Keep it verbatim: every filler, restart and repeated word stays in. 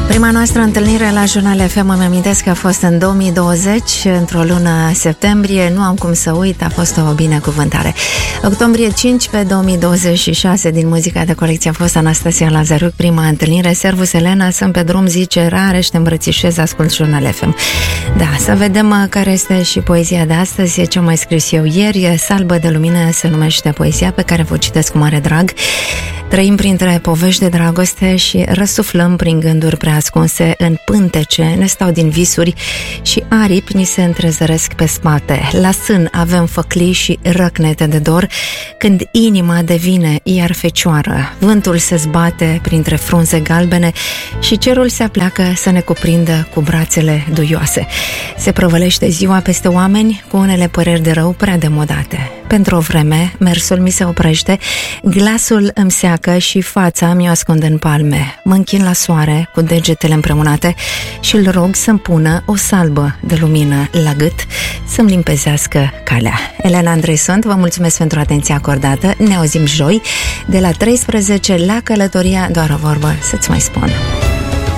Prima noastră întâlnire la Jurnal F M, îmi amintesc că a fost în două mii douăzeci, într-o lună septembrie, nu am cum să uit, a fost o binecuvântare. Octombrie cincisprezece două mii douăzeci și șase, din muzica de colecție a fost Anastasia Lazaruc, prima întâlnire. Servus, Elena, sunt pe drum, zice, rare și te îmbrățișez, ascult Jurnal F M. Da, să vedem care este și poezia de astăzi, ce am mai scris eu ieri. Salbă de lumină se numește poezia, pe care vă citesc cu mare drag. Trăim printre povești de dragoste și răsuflăm prin gânduri preascunse în pântece, ne stau din visuri și aripi ni se întrezăresc pe spate. La sân avem făclii și răcnete de dor, când inima devine iar fecioară. Vântul se zbate printre frunze galbene și cerul se apleacă să ne cuprindă cu brațele duioase. Se prăvălește ziua peste oameni cu unele păreri de rău prea demodate. Pentru o vreme, mersul mi se oprește, glasul îmi seacă și fața mi-o ascund în palme. Mă închin la soare cu degetele împreunate și îl rog să-mi pună o salbă de lumină la gât, să-mi limpezească calea. Elena Andrei sunt, vă mulțumesc pentru atenția acordată. Ne auzim joi de la treisprezece la Călătoria, doar o vorbă să-ți mai spun.